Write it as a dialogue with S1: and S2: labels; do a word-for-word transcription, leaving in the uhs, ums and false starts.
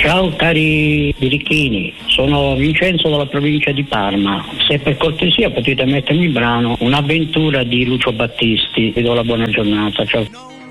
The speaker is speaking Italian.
S1: Ciao cari birichini, sono Vincenzo dalla provincia di Parma. Se per cortesia potete mettermi il brano Un'avventura di Lucio Battisti. Vi do la buona giornata, ciao.